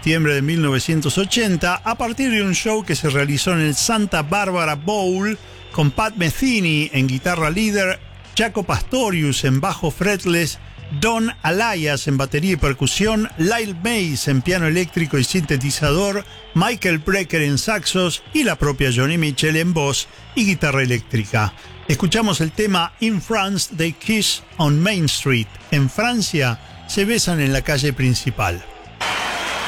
septiembre de 1980 a partir de un show que se realizó en el Santa Barbara Bowl con Pat Metheny en guitarra líder, Jaco Pastorius en bajo fretless, Don Alayas en batería y percusión, Lyle Mays en piano eléctrico y sintetizador, Michael Brecker en saxos y la propia Joni Mitchell en voz y guitarra eléctrica. Escuchamos el tema In France They Kiss on Main Street. En Francia se besan en la calle principal.